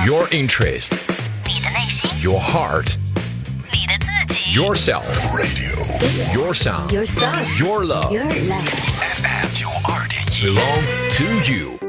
Your interest, 你的内心， your heart, 你的自己 yourself, Radio your sound, Your song. your love. Your life. FM 92.1 Belong to you.